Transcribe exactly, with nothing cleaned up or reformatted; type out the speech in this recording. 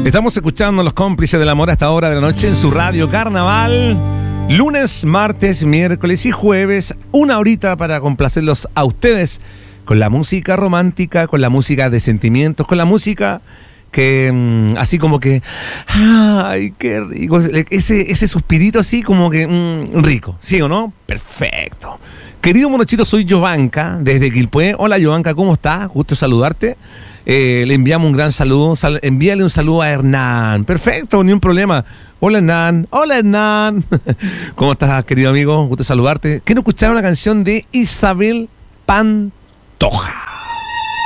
Estamos escuchando Los Cómplices del Amor a esta hora de la noche en su radio Carnaval. Lunes, martes, miércoles y jueves. Una horita para complacerlos a ustedes con la música romántica, con la música de sentimientos, con la música que así como que ay, qué rico, ese, ese suspirito así como que mmm, rico, ¿sí o no? Perfecto. Querido monochito, soy Jovanka desde Quilpué. Hola Jovanka, ¿cómo estás? Gusto saludarte. Eh, le enviamos un gran saludo. Sal, envíale un saludo a Hernán. Perfecto, ni un problema. Hola Hernán. Hola Hernán. ¿Cómo estás, querido amigo? Gusto saludarte. Quiero escuchar una canción de Isabel Pantoja.